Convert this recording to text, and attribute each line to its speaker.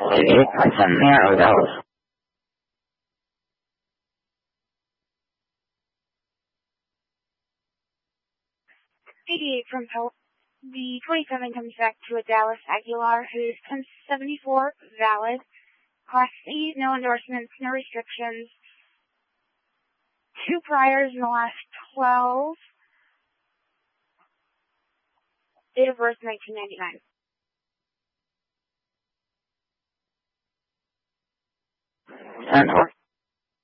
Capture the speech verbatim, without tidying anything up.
Speaker 1: eighty-eight point seven narrow Dallas.
Speaker 2: eighty-eight from Pel. The twenty-seven comes back to a Dallas Aguilar who's ten seventy-four, valid. Class C, no endorsements, no restrictions. Two priors in the last twelve. Date of birth, nineteen ninety-nine.
Speaker 1: And